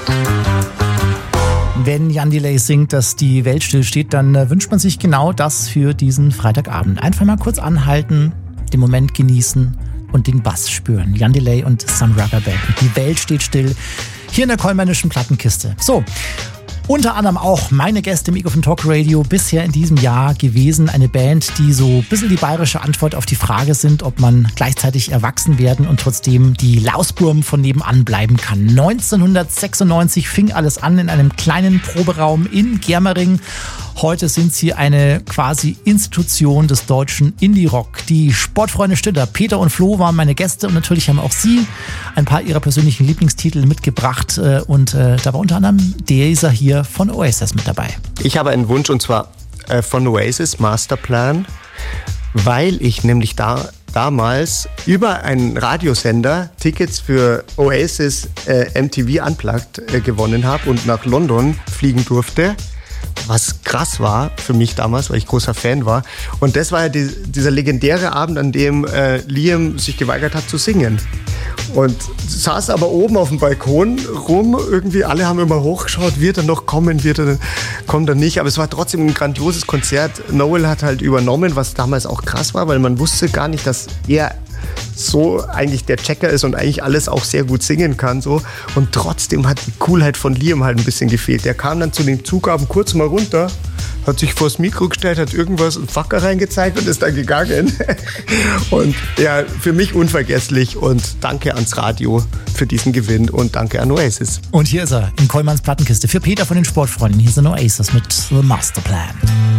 Wenn Jan Delay singt, dass die Welt stillsteht, dann wünscht man sich genau das für diesen Freitagabend. Einfach mal kurz anhalten, den Moment genießen und den Bass spüren. Jan Delay und Sun Rubber Band. Die Welt steht still. Hier in der Kollmannischen Plattenkiste. So. Unter anderem auch meine Gäste im Ego Talk Radio bisher in diesem Jahr gewesen. Eine Band, die so ein bisschen die bayerische Antwort auf die Frage sind, ob man gleichzeitig erwachsen werden und trotzdem die Lausburm von nebenan bleiben kann. 1996 fing alles an in einem kleinen Proberaum in Germering. Heute sind sie eine quasi Institution des deutschen Indie-Rock. Die Sportfreunde Stiller, Peter und Flo, waren meine Gäste und natürlich haben auch sie ein paar ihrer persönlichen Lieblingstitel mitgebracht und da war unter anderem dieser hier von Oasis mit dabei. Ich habe einen Wunsch und zwar von Oasis, Masterplan, weil ich nämlich damals über einen Radiosender Tickets für Oasis MTV Unplugged gewonnen habe und nach London fliegen durfte. Was krass war für mich damals, weil ich großer Fan war. Und das war ja dieser legendäre Abend, an dem Liam sich geweigert hat zu singen. Und saß aber oben auf dem Balkon rum, irgendwie alle haben immer hochgeschaut, wird er noch kommen, kommt er nicht. Aber es war trotzdem ein grandioses Konzert. Noel hat halt übernommen, was damals auch krass war, weil man wusste gar nicht, dass er so eigentlich der Checker ist und eigentlich alles auch sehr gut singen kann. So. Und trotzdem hat die Coolheit von Liam halt ein bisschen gefehlt. Der kam dann zu den Zugaben kurz mal runter, hat sich vors Mikro gestellt, hat irgendwas einen Facker reingezeigt und ist dann gegangen. Und ja, für mich unvergesslich und danke ans Radio für diesen Gewinn und danke an Oasis. Und hier ist er in Kollmanns Plattenkiste für Peter von den Sportfreunden. Hier sind Oasis mit The Masterplan.